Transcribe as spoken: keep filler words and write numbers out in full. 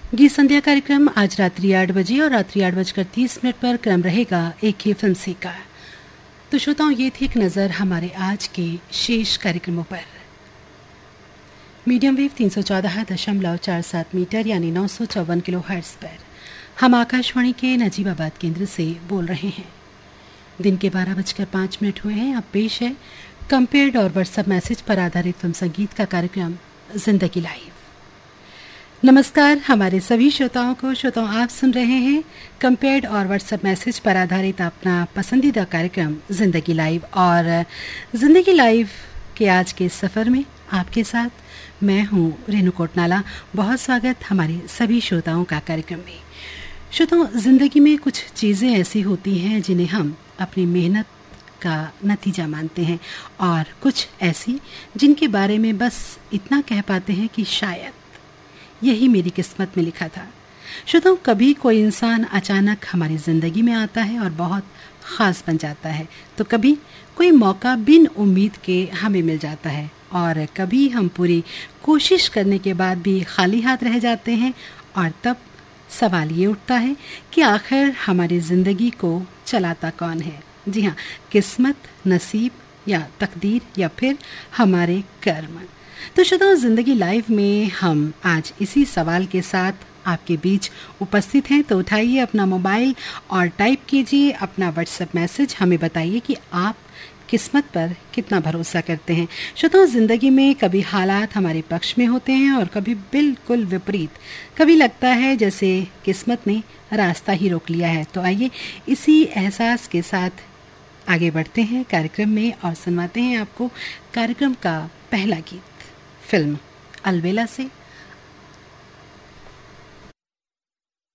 गीत संध्या कार्यक्रम आज रात्रि आठ बजे और रात्रि आठ बजकर तीस मिनट पर क्रम रहेगा एक ही फिल्म से का। तो श्रोताओं, ये थी एक नज़र हमारे आज के शेष कार्यक्रमों पर। मीडियम वेव तीन सौ चौदह दशमलव चार सात मीटर यानी नौ सौ चौवन किलो हर्ट्ज पर हम आकाशवाणी के नजीबाबाद केंद्र से बोल रहे हैं। दिन के बारह बजकर पाँच मिनट हुए हैं। अब पेश है कंपेयर्ड और व्हाट्सएप मैसेज पर आधारित फिल्म संगीत का कार्यक्रम जिंदगी लाइव। नमस्कार हमारे सभी श्रोताओं को। श्रोताओं, आप सुन रहे हैं कंपेयर्ड और व्हाट्सएप मैसेज पर आधारित अपना पसंदीदा कार्यक्रम जिंदगी लाइव। और जिंदगी लाइव के आज के सफ़र में आपके साथ मैं हूं रेणु कोटनाला। बहुत स्वागत हमारे सभी श्रोताओं का कार्यक्रम में। श्रोताओं, ज़िंदगी में कुछ चीज़ें ऐसी होती हैं जिन्हें हम अपनी मेहनत का नतीजा मानते हैं, और कुछ ऐसी जिनके बारे में बस इतना कह पाते हैं कि शायद यही मेरी किस्मत में लिखा था। श्रोताओं, कभी कोई इंसान अचानक हमारी ज़िंदगी में आता है और बहुत ख़ास बन जाता है, तो कभी कोई मौका बिन उम्मीद के हमें मिल जाता है, और कभी हम पूरी कोशिश करने के बाद भी खाली हाथ रह जाते हैं। और तब सवाल ये उठता है कि आखिर हमारी ज़िंदगी को चलाता कौन है? जी हाँ, किस्मत, नसीब या तकदीर या फिर हमारे कर्म। तो श्रोताओं, ज़िंदगी लाइव में हम आज इसी सवाल के साथ आपके बीच उपस्थित हैं। तो उठाइए अपना मोबाइल और टाइप कीजिए अपना व्हाट्सएप मैसेज। हमें बताइए कि आप किस्मत पर कितना भरोसा करते हैं। श्रोताओं, ज़िंदगी में कभी हालात हमारे पक्ष में होते हैं और कभी बिल्कुल विपरीत। कभी लगता है जैसे किस्मत ने रास्ता ही रोक लिया है। तो आइए इसी एहसास के साथ आगे बढ़ते हैं कार्यक्रम में और सुनवाते हैं आपको कार्यक्रम का पहला गीत, फिल्म अलबेला से